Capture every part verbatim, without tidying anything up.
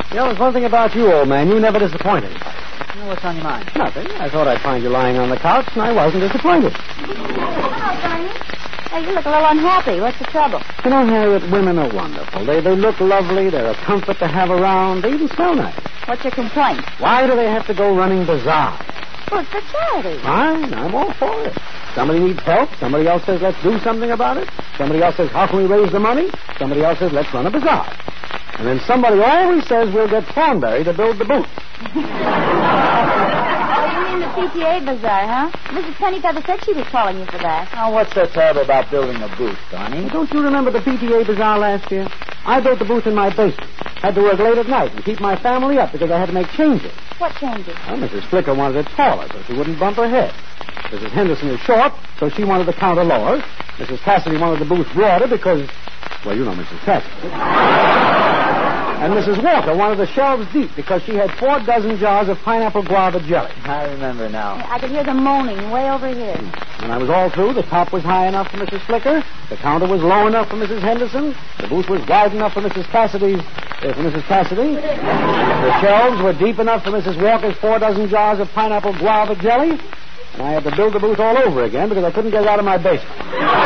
You know, there's one thing about you, old man. You never disappoint anybody. Well, what's on your mind? Nothing. I thought I'd find you lying on the couch, and I wasn't disappointed. Hello, Barney. Hey, you look a little unhappy. What's the trouble? You know, Harriet, women are wonderful. They they look lovely. They're a comfort to have around. They even smell nice. What's your complaint? Why do they have to go running bazaar? Well, it's for charity. Fine. I'm all for it. Somebody needs help. Somebody else says, let's do something about it. Somebody else says, how can we raise the money? Somebody else says, let's run a bazaar. And then somebody always says, we'll get Thornberry to build the booth. Oh, you mean the P T A bazaar, huh? Missus Pennyfeather said she was calling you for that. Now, what's so terrible about building a booth, Donnie? Well, don't you remember the P T A bazaar last year? I built the booth in my basement. Had to work late at night and keep my family up because I had to make changes. What changes? Well, Missus Flicker wanted it taller so she wouldn't bump her head. Missus Henderson is short, so she wanted the counter lower. Missus Cassidy wanted the booth broader because, well, you know Missus Cassidy. And Missus Walker wanted the shelves deep because she had four dozen jars of pineapple guava jelly. I remember now. I could hear them moaning way over here. When I was all through, the top was high enough for Missus Flicker, the counter was low enough for Missus Henderson, the booth was wide enough for Missus Cassidy's, uh, for Missus Cassidy, the shelves were deep enough for Missus Walker's four dozen jars of pineapple guava jelly, and I had to build the booth all over again because I couldn't get it out of my basement.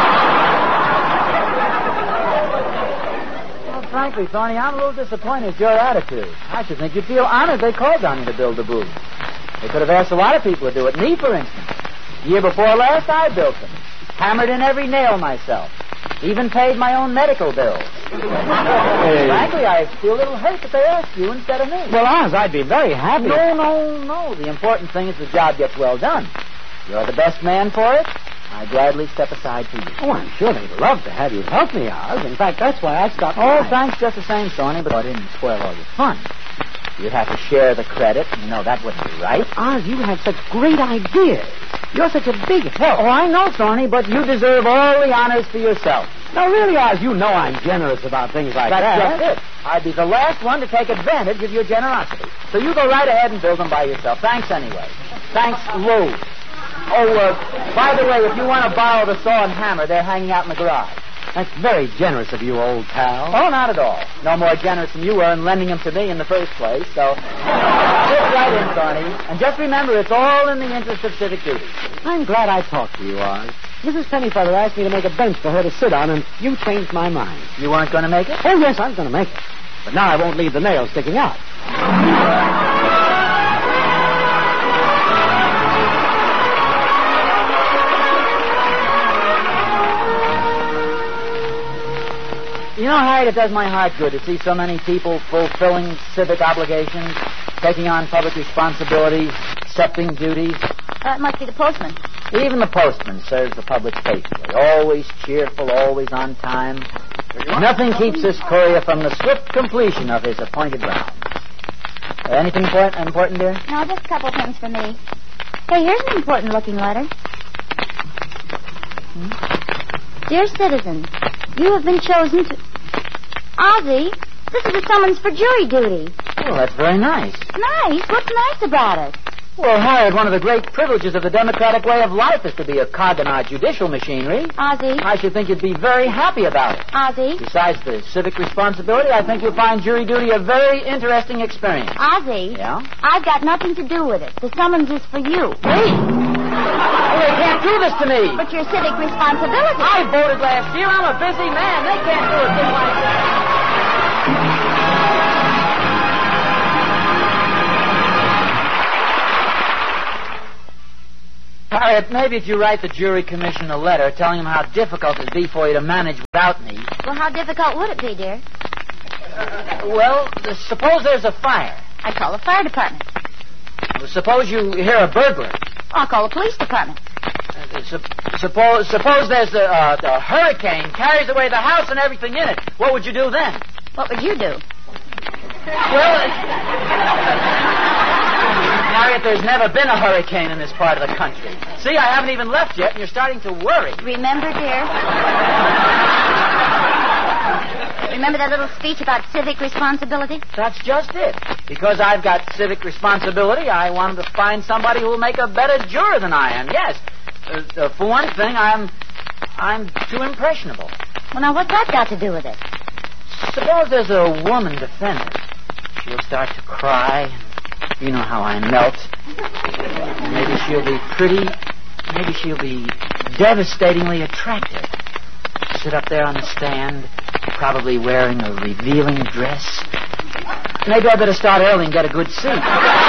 Frankly, Thorny, I'm a little disappointed with your attitude. I should think you'd feel honored they called on you to build the booth. They could have asked a lot of people to do it. Me, for instance. The year before last, I built them. Hammered in every nail myself. Even paid my own medical bills. Hey. Frankly, I feel a little hurt that they asked you instead of me. Well, Oz, I'd be very happy. No, no, no. The important thing is the job gets well done. You're the best man for it. I gladly step aside for you. Oh, I'm sure they'd love to have you help me, Oz. In fact, that's why I stopped. Oh, thanks just the same, Thorny, but I didn't spoil all your fun. You'd have to share the credit. You know, that wouldn't be right. Oz, you have such great ideas. You're such a big help. Oh, I know, Thorny, but you deserve all the honors for yourself. Now, really, Oz, you know I'm generous about things like That's that. That's just it. I'd be the last one to take advantage of your generosity. So you go right ahead and build them by yourself. Thanks anyway. Thanks, Lou. Oh, uh, by the way, if you want to borrow the saw and hammer, they're hanging out in the garage. That's very generous of you, old pal. Oh, not at all. No more generous than you were in lending them to me in the first place, so sit right in, Thorny. And just remember, it's all in the interest of civic duty. I'm glad I talked to you, Oz. Missus Pennyfeather asked me to make a bench for her to sit on, and you changed my mind. You weren't going to make it? Oh, yes, I was going to make it. But now I won't leave the nails sticking out. You know, Harriet, it does my heart good to see so many people fulfilling civic obligations, taking on public responsibilities, accepting duties. That must be the postman. Even the postman serves the public faithfully, always cheerful, always on time. Nothing keeps this courier from the swift completion of his appointed rounds. Uh, anything important, important, dear? No, just a couple things for me. Hey, here's an important-looking letter. Hmm? Dear citizen, you have been chosen to... Ozzy, this is a summons for jury duty. Oh, that's very nice. Nice? What's nice about it? Well, Harriet, one of the great privileges of the democratic way of life is to be a cog in our judicial machinery. Ozzy. I should think you'd be very happy about it. Ozzy. Besides the civic responsibility, I think you'll find jury duty a very interesting experience. Ozzy. Yeah? I've got nothing to do with it. The summons is for you. Me? Oh, they can't do this to me. But your civic responsibility. I voted last year. I'm a busy man. They can't do a thing like that. Harriet, maybe if you write the jury commission a letter telling them how difficult it would be for you to manage without me. Well, how difficult would it be, dear? Uh, well, uh, suppose there's a fire. I'd call the fire department. Well, suppose you hear a burglar. I'll call the police department. Uh, su- suppose suppose there's a, uh, a hurricane carries away the house and everything in it. What would you do then? What would you do? Well, uh, Harriet, there's never been a hurricane in this part of the country. See, I haven't even left yet, and you're starting to worry. Remember, dear? Remember that little speech about civic responsibility? That's just it. Because I've got civic responsibility, I wanted to find somebody who will make a better juror than I am. Yes. Uh, uh, for one thing, I'm... I'm too impressionable. Well, now, what's that got to do with it? Suppose there's a woman defendant. she'll start to cry. You know how I melt. Maybe she'll be pretty. Maybe she'll be devastatingly attractive. Sit up there on the stand, probably wearing a revealing dress. Maybe I better start early and get a good seat.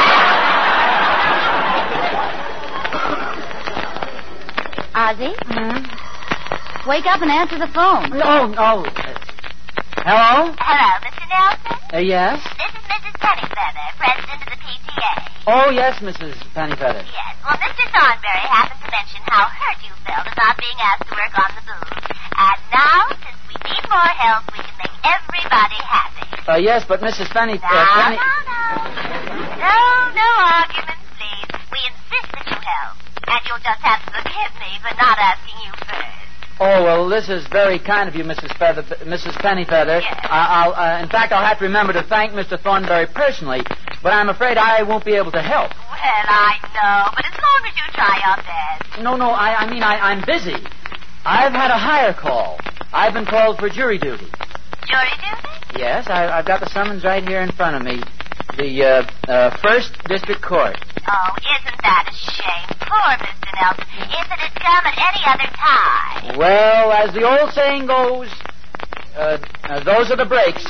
Ozzy? Hmm? Wake up and answer the phone. Oh, oh. Uh, hello? Hello, Mister Nelson? Uh, yes? This is Missus Pennyfeather, president of the P T A. Oh, yes, Missus Pennyfeather. Yes. Well, Mister Thornberry happened to mention how hurt you felt about being asked to work on the booth. And now, since we need more help, we can make everybody happy. Uh, yes, but Missus Penny... No, Uh, Penny... no, no. No, no arguments, please. We insist that you help. And you'll just have to forgive me for not asking you first. Oh, well, this is very kind of you, Missus Feather, Missus Pennyfeather. Yes. I, I'll, uh, in fact, I'll have to remember to thank Mister Thornberry personally, but I'm afraid I won't be able to help. Well, I know, but as long as you try your best. No, no, I, I mean, I, I'm busy. I've had a hire call. I've been called for jury duty. Jury duty? Yes, I, I've got the summons right here in front of me. The uh, uh, First District Court. Oh, isn't that a shame? Poor Mister Nelson. If it had come at any other time. Well, as the old saying goes, uh, uh, those are the breaks.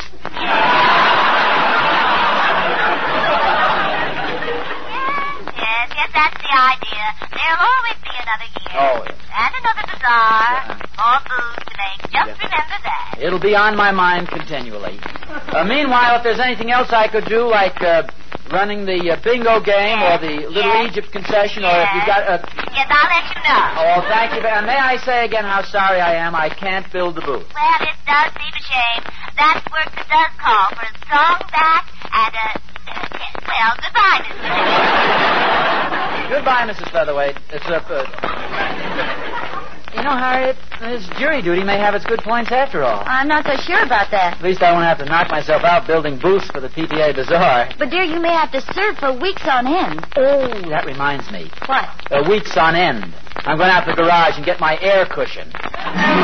Yes, yes, that's the idea. There'll always be another year. Oh, yes. And another bazaar. Yeah. More booze to make. Just Yeah. remember that. It'll be on my mind continually. Uh, meanwhile, if there's anything else I could do, like uh, running the uh, bingo game Yes. or the Little Yes. Egypt concession, or if Yes. you've got... Uh... Yes, I'll let you know. Oh, thank you. And may I say again how sorry I am I can't build the booth. Well, it does seem a shame. That's work that does call for a strong back and a... Well, goodbye, Mister Nelson. Goodbye, Missus Featherweight. It's a... Uh... You know, Harriet, this jury duty may have its good points after all. I'm not so sure about that. At least I won't have to knock myself out building booths for the P T A Bazaar. But, dear, you may have to serve for weeks on end. Oh, that reminds me. What? Uh, weeks on end. I'm going out to the garage and get my air cushion.